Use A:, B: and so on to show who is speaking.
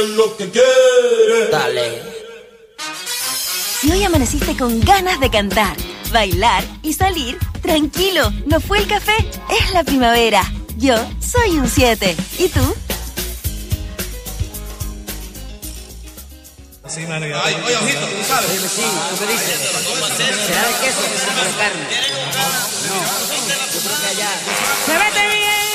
A: Lo que quiere.
B: Dale.
C: Si hoy amaneciste con ganas de cantar, bailar y salir, tranquilo, no fue el café, es la primavera. Yo soy un 7. ¿Y tú?
D: Sí, mano, ya.
A: Ay, oye, ojito, tú sabes.
B: Sí, tú me dices. ¿Será de queso o de carne? No, yo creo que allá.
D: ¡Se vete bien!